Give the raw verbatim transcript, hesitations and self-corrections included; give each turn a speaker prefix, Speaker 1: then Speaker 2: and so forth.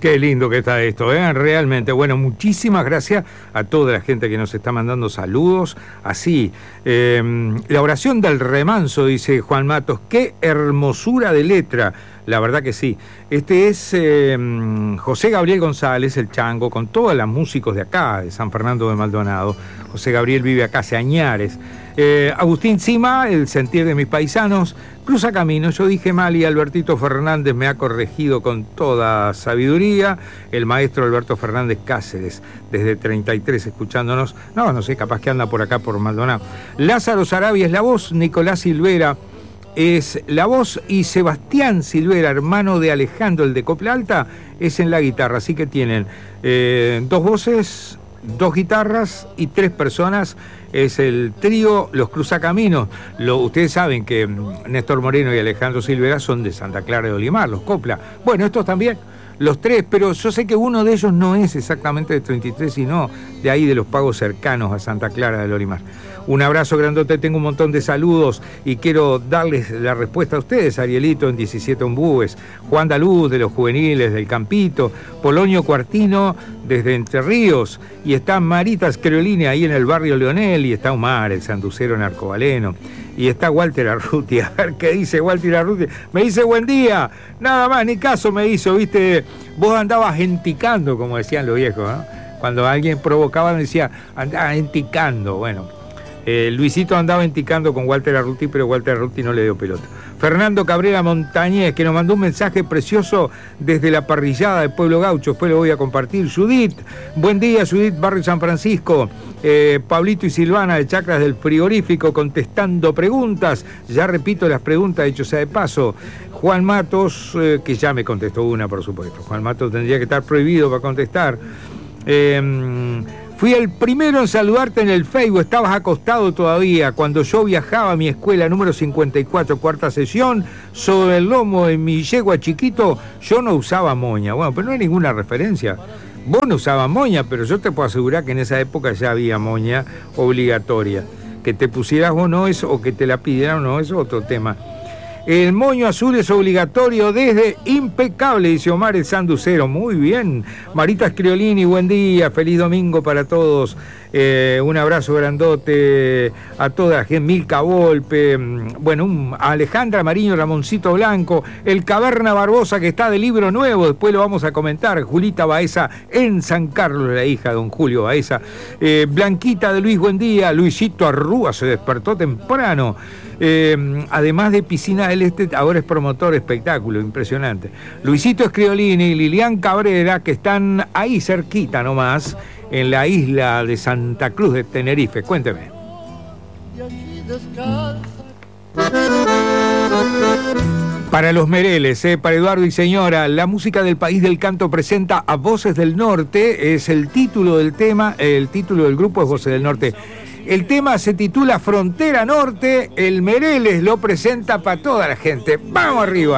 Speaker 1: Qué lindo que está esto, ¿eh? Realmente. Bueno, muchísimas gracias a toda la gente que nos está mandando saludos. Así, eh, la oración del remanso, dice Juan Matos, qué hermosura de letra. La verdad que sí. Este es eh, José Gabriel González, el Chango, con todos los músicos de acá, de San Fernando de Maldonado. José Gabriel vive acá hace añares. Eh, Agustín Cima, El sentir de mis paisanos. Cruza camino, yo dije mal y Albertito Fernández me ha corregido con toda sabiduría. El maestro Alberto Fernández Cáceres, desde treinta y tres escuchándonos. No, no sé, capaz que anda por acá por Maldonado. Lázaro Sarabia es la voz, Nicolás Silvera es la voz y Sebastián Silvera, hermano de Alejandro, el de Copla Alta, es en la guitarra. Así que tienen eh, dos voces, dos guitarras y tres personas. Es el trío Los Cruzacaminos. Lo, ustedes saben que Néstor Moreno y Alejandro Silvera son de Santa Clara de Olimar, los Copla. Bueno, estos también, los tres, pero yo sé que uno de ellos no es exactamente de treinta y tres, sino de ahí de los pagos cercanos a Santa Clara del Olimar. Un abrazo grandote, tengo un montón de saludos y quiero darles la respuesta a ustedes. Arielito en diecisiete Ombúes, Juan Daluz de los Juveniles del Campito, Polonio Cuartino desde Entre Ríos, y está Marita Screolini ahí en el barrio Leonel, y está Omar, el sanducero en Arcobaleno, y está Walter Arruti. A ver qué dice Walter Arruti. Me dice buen día, nada más, ni caso me hizo, viste, vos andabas enticando, como decían los viejos, ¿no? Cuando alguien provocaba decía, andaba enticando, bueno. Eh, Luisito andaba enticando con Walter Arruti, pero Walter Arruti no le dio pelota. Fernando Cabrera Montañez, que nos mandó un mensaje precioso desde la parrillada de Pueblo Gaucho, después lo voy a compartir. Judith, buen día Judith, barrio San Francisco. eh, Pablito y Silvana de Chacras del Frigorífico contestando preguntas. Ya repito las preguntas, dicho sea de paso. Juan Matos, eh, que ya me contestó una, por supuesto. Juan Matos tendría que estar prohibido para contestar. Eh, Fui el primero en saludarte en el Facebook, estabas acostado todavía, cuando yo viajaba a mi escuela número cincuenta y cuatro, cuarta sesión, sobre el lomo de mi yegua chiquito, yo no usaba moña. Bueno, pero no hay ninguna referencia. Vos no usabas moña, pero yo te puedo asegurar que en esa época ya había moña obligatoria. Que te pusieras o no eso, o que te la pidieran o no, eso es otro tema. El moño azul es obligatorio desde impecable, dice Omar el Sanducero. Muy bien. Marita Scriolini, buen día, feliz domingo para todos. Eh, un abrazo grandote a toda la gente. Milka Volpe, bueno, un, a Alejandra Mariño, Ramoncito Blanco, el Caverna Barbosa que está de libro nuevo, después lo vamos a comentar. Julita Baeza en San Carlos, la hija de don Julio Baeza. Eh, Blanquita de Luis, buen día. Luisito Arrúa se despertó temprano. Eh, además de Piscina del Este, ahora es promotor de espectáculo, impresionante. Luisito Scriolini y Lilian Cabrera, que están ahí cerquita nomás, en la isla de Santa Cruz de Tenerife. Cuénteme. Para los Mereles, eh, para Eduardo y señora, la música del País del Canto presenta a Voces del Norte, es el título del tema, el título del grupo es Voces del Norte. El tema se titula Frontera Norte, el Mereles lo presenta para toda la gente. ¡Vamos arriba!